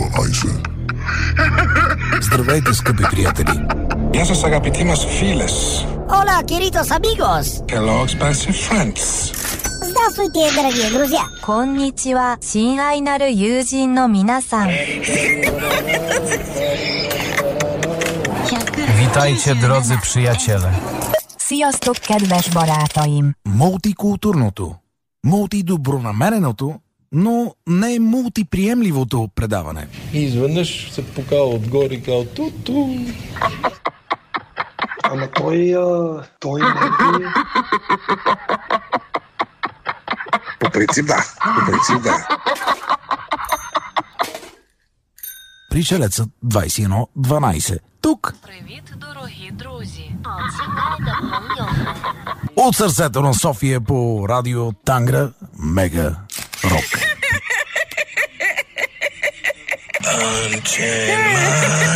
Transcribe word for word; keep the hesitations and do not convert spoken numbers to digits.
дванайсет. Здравейте, скъпи приятели! Γεια σας αγαπητοί μας φίλες. Hola, queridos amigos. Kellogg's Best Friends. Здравствуйте, дорогие друзья. こんにちは、親愛なる友人の皆さん。 Witajcie, drodzy przyjaciele. Sziasztok, kedves barátaim. Мултикултурното, мултидобронамереното, но не мултиприемливото предаване. И изведнъж се покава отгоре и казва ту-ту. Ама той, а, той не е... По принцип да, по принцип да. Пришелецът двайсет и едно дванайсет. Тук. Привіт, дорогі друзі. От сърцето на София по радио Тангра Мега Рок. Unchain my